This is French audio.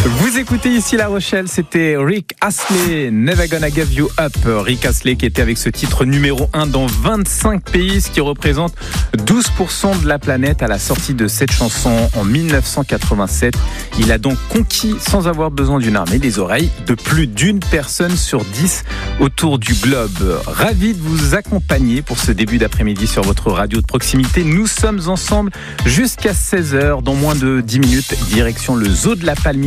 Vous écoutez ici La Rochelle, c'était Rick Astley, Never Gonna Give You Up. Rick Astley qui était avec ce titre numéro 1 dans 25 pays, ce qui représente 12% de la planète à la sortie de cette chanson en 1987. Il a donc conquis, sans avoir besoin d'une armée, les oreilles de plus d'une personne sur 10 autour du globe. Ravi de vous accompagner pour ce début d'après-midi sur votre radio de proximité. Nous sommes ensemble jusqu'à 16h. Dans moins de 10 minutes, direction le Zoo de la Palmyre.